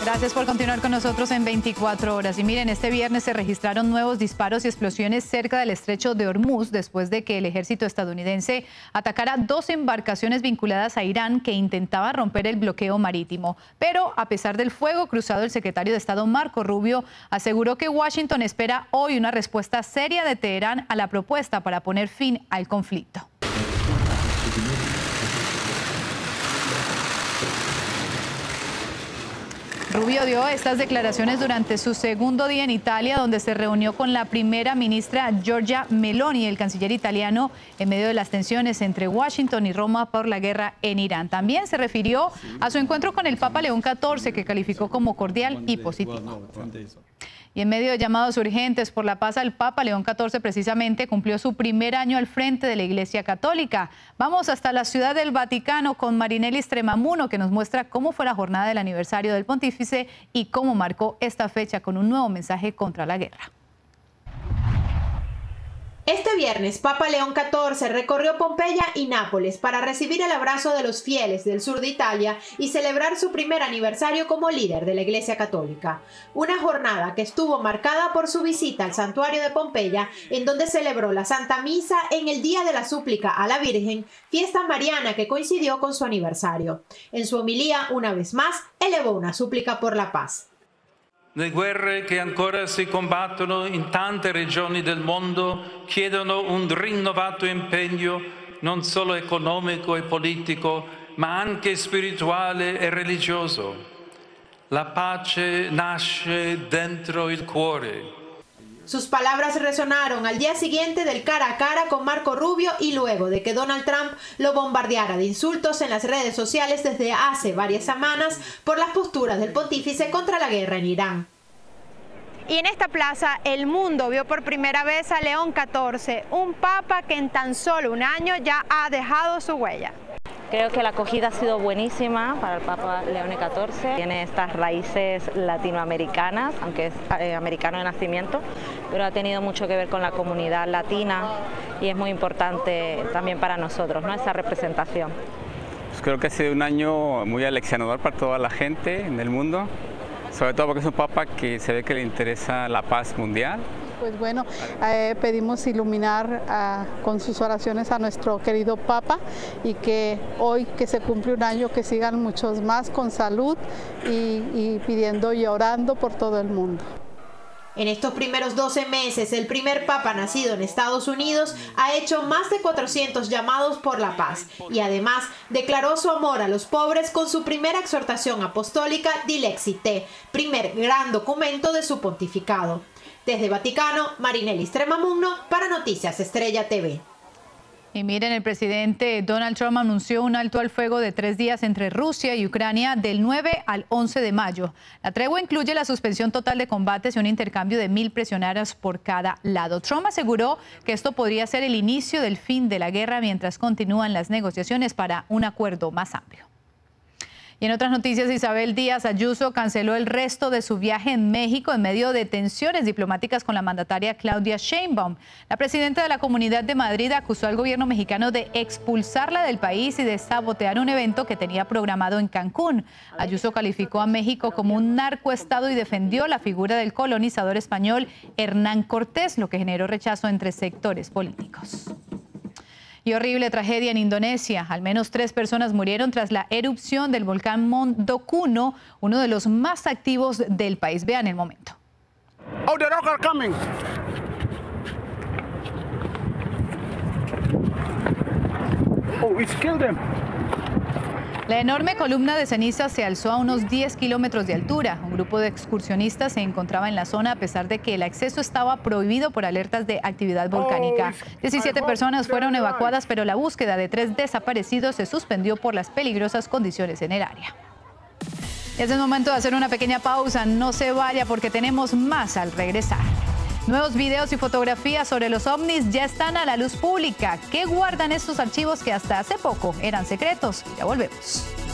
Gracias por continuar con nosotros en 24 horas. Y miren, este viernes se registraron nuevos disparos y explosiones cerca del estrecho de Hormuz después de que el ejército estadounidense atacara 2 embarcaciones vinculadas a Irán que intentaban romper el bloqueo marítimo. Pero a pesar del fuego cruzado, el secretario de Estado Marco Rubio aseguró que Washington espera hoy una respuesta seria de Teherán a la propuesta para poner fin al conflicto. Rubio dio estas declaraciones durante su segundo día en Italia, donde se reunió con la primera ministra Giorgia Meloni, el canciller italiano, en medio de las tensiones entre Washington y Roma por la guerra en Irán. También se refirió a su encuentro con el Papa León XIV, que calificó como cordial y positivo. Y en medio de llamados urgentes por la paz, el Papa León XIV precisamente cumplió su primer año al frente de la Iglesia Católica. Vamos hasta la Ciudad del Vaticano con Marinelli Stremamuno, que nos muestra cómo fue la jornada del aniversario del pontífice y cómo marcó esta fecha con un nuevo mensaje contra la guerra. Este viernes, Papa León XIV recorrió Pompeya y Nápoles para recibir el abrazo de los fieles del sur de Italia y celebrar su primer aniversario como líder de la Iglesia Católica. Una jornada que estuvo marcada por su visita al santuario de Pompeya, en donde celebró la Santa Misa en el Día de la Súplica a la Virgen, fiesta mariana que coincidió con su aniversario. En su homilía, una vez más, elevó una súplica por la paz. Le guerre che ancora si combattono in tante regioni del mondo chiedono un rinnovato impegno non solo economico e politico, ma anche spirituale e religioso. La pace nasce dentro il cuore. Sus palabras resonaron al día siguiente del cara a cara con Marco Rubio y luego de que Donald Trump lo bombardeara de insultos en las redes sociales desde hace varias semanas por las posturas del pontífice contra la guerra en Irán. Y en esta plaza el mundo vio por primera vez a León XIV, un papa que en tan solo un año ya ha dejado su huella. Creo que la acogida ha sido buenísima para el Papa León XIV. Tiene estas raíces latinoamericanas, aunque es americano de nacimiento, pero ha tenido mucho que ver con la comunidad latina y es muy importante también para nosotros, ¿no? Esa representación. Pues creo que ha sido un año muy aleccionador para toda la gente en el mundo, sobre todo porque es un Papa que se ve que le interesa la paz mundial. Pues bueno, pedimos iluminar con sus oraciones a nuestro querido Papa y que hoy que se cumple un año que sigan muchos más con salud y pidiendo y orando por todo el mundo. En estos primeros 12 meses, el primer papa nacido en Estados Unidos ha hecho más de 400 llamados por la paz y además declaró su amor a los pobres con su primera exhortación apostólica Dilexi Te, primer gran documento de su pontificado. Desde Vaticano, Marinelli Stremamuno para Noticias Estrella TV. Y miren, el presidente Donald Trump anunció un alto al fuego de 3 días entre Rusia y Ucrania del 9 al 11 de mayo. La tregua incluye la suspensión total de combates y un intercambio de 1.000 prisioneros por cada lado. Trump aseguró que esto podría ser el inicio del fin de la guerra mientras continúan las negociaciones para un acuerdo más amplio. Y en otras noticias, Isabel Díaz Ayuso canceló el resto de su viaje en México en medio de tensiones diplomáticas con la mandataria Claudia Sheinbaum. La presidenta de la Comunidad de Madrid acusó al gobierno mexicano de expulsarla del país y de sabotear un evento que tenía programado en Cancún. Ayuso calificó a México como un narcoestado y defendió la figura del colonizador español Hernán Cortés, lo que generó rechazo entre sectores políticos. Y horrible tragedia en Indonesia. Al menos 3 personas murieron tras la erupción del volcán Mondokuno, uno de los más activos del país. Vean el momento. Oh, the rock are coming. Oh, it's killed them. La enorme columna de ceniza se alzó a unos 10 kilómetros de altura. Un grupo de excursionistas se encontraba en la zona a pesar de que el acceso estaba prohibido por alertas de actividad volcánica. 17 personas fueron evacuadas, pero la búsqueda de 3 desaparecidos se suspendió por las peligrosas condiciones en el área. Es el momento de hacer una pequeña pausa. No se vaya porque tenemos más al regresar. Nuevos videos y fotografías sobre los ovnis ya están a la luz pública. ¿Qué guardan estos archivos que hasta hace poco eran secretos? Ya volvemos.